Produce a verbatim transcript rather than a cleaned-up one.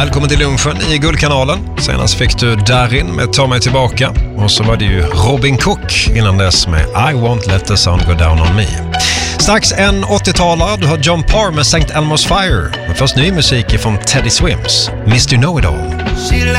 Välkommen till lunchen i Guldkanalen. Senast fick du Darin med Ta mig tillbaka. Och så var det ju Robin Cook innan dess med I won't let the sun go down on me. Strax en åttiotalare, du har John Parr med Saint Elmo's Fire. Men först ny musik från Teddy Swims, Mister Know It All.